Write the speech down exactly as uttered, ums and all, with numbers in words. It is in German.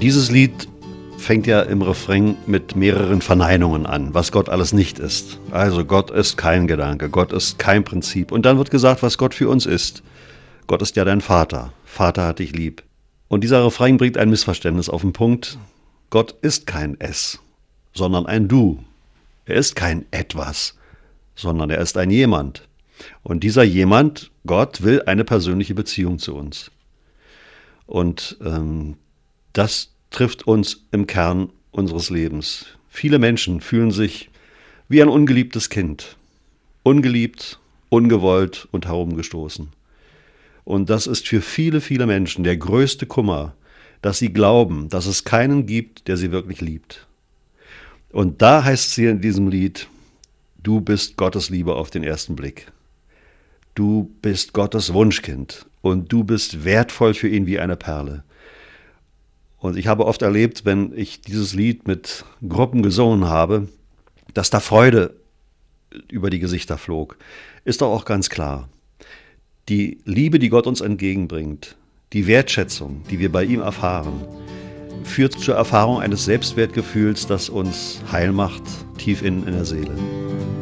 Dieses Lied fängt ja im Refrain mit mehreren Verneinungen an, was Gott alles nicht ist. Also Gott ist kein Gedanke, Gott ist kein Prinzip. Und dann wird gesagt, was Gott für uns ist. Gott ist ja dein Vater. Vater hat dich lieb. Und dieser Refrain bringt ein Missverständnis auf den Punkt. Gott ist kein Es, sondern ein Du. Er ist kein Etwas, sondern er ist ein Jemand. Und dieser Jemand, Gott, will eine persönliche Beziehung zu uns. Und ähm, das trifft uns im Kern unseres Lebens. Viele Menschen fühlen sich wie ein ungeliebtes Kind. Ungeliebt, ungewollt und herumgestoßen. Und das ist für viele, viele Menschen der größte Kummer, dass sie glauben, dass es keinen gibt, der sie wirklich liebt. Und da heißt es hier in diesem Lied, du bist Gottes Liebe auf den ersten Blick. Du bist Gottes Wunschkind und du bist wertvoll für ihn wie eine Perle. Und ich habe oft erlebt, wenn ich dieses Lied mit Gruppen gesungen habe, dass da Freude über die Gesichter flog. Ist doch auch ganz klar. Die Liebe, die Gott uns entgegenbringt, die Wertschätzung, die wir bei ihm erfahren, führt zur Erfahrung eines Selbstwertgefühls, das uns heil macht, tief innen in der Seele.